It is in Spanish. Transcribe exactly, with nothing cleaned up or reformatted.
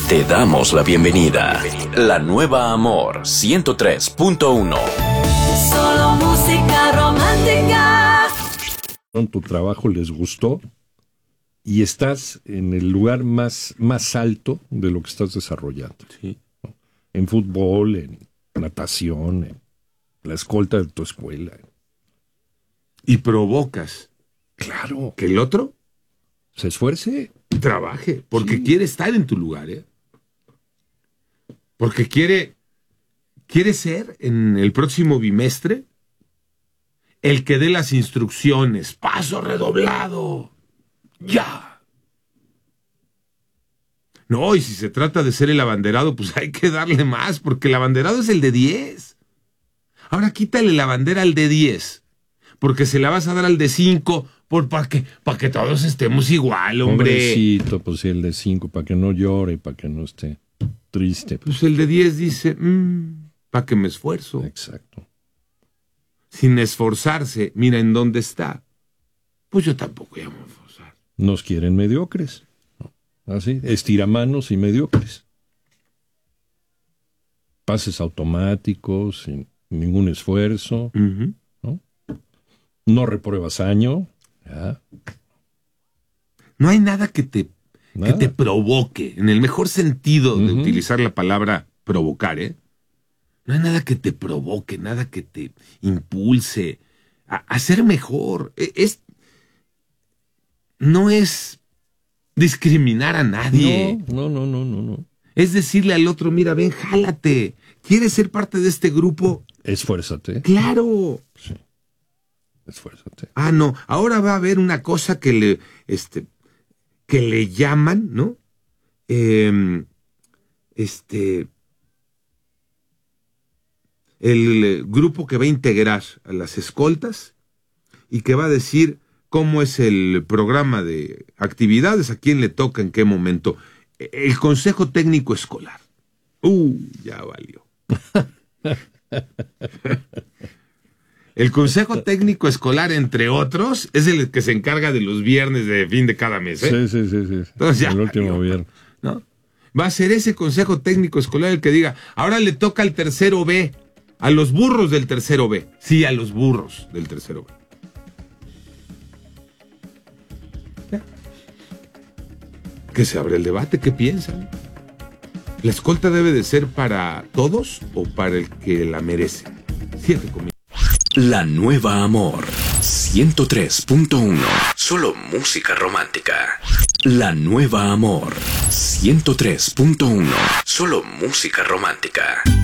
Te damos la bienvenida. La Nueva Amor ciento tres punto uno. Solo música romántica. Tu trabajo les gustó y estás en el lugar más, más alto de lo que estás desarrollando. Sí. ¿No? En fútbol, en natación, en la escolta de tu escuela. Y provocas. Claro. Que el otro se esfuerce. Trabaje. Porque Sí. quiere estar en tu lugar, ¿eh? Porque quiere, quiere ser en el próximo bimestre el que dé las instrucciones. Paso redoblado. Ya. No, y si se trata de ser el abanderado, pues hay que darle más, porque el abanderado es el de diez. Ahora quítale la bandera al de diez, porque se la vas a dar al de cinco, por para que, para que todos estemos igual, hombre. Pobrecito, pues sí, el de cinco, para que no llore, para que no esté triste. Pues el de diez dice, mmm, para que me esfuerzo. Exacto. Sin esforzarse, mira en dónde está. Pues yo tampoco llamo a esforzar. Nos quieren mediocres. Así, estiramanos y mediocres. Pases automáticos, sin ningún esfuerzo. Uh-huh. ¿No? No repruebas año. ¿Ya? No hay nada que te, Nada. que te provoque, en el mejor sentido de Uh-huh. utilizar la palabra provocar, ¿eh? No hay nada que te provoque, nada que te impulse a, a ser mejor. E- Es, no es discriminar a nadie. No, no, no, no, no. Es decirle al otro, mira, ven, jálate. ¿Quieres ser parte de este grupo? Esfuérzate. ¡Claro! Sí. Esfuérzate. Ah, no, ahora va a haber una cosa que le, este, que le llaman, ¿no? Eh, este, el eh, grupo que va a integrar a las escoltas y que va a decir cómo es el programa de actividades, a quién le toca, en qué momento. El Consejo Técnico Escolar. Uh, ya valió. El Consejo Técnico Escolar, entre otros, es el que se encarga de los viernes de fin de cada mes, ¿eh? Sí, sí, sí, sí. Entonces ya el último valió, viernes. ¿no? Va a ser ese Consejo Técnico Escolar el que diga, ahora le toca al tercero B, a los burros del tercero B. Sí, a los burros del tercero B. Ya. Que se abre el debate, ¿qué piensan? ¿La escolta debe de ser para todos o para el que la merece? Siete conmigo. La Nueva Amor ciento tres punto uno. Solo música romántica. La Nueva Amor ciento tres punto uno. Solo música romántica.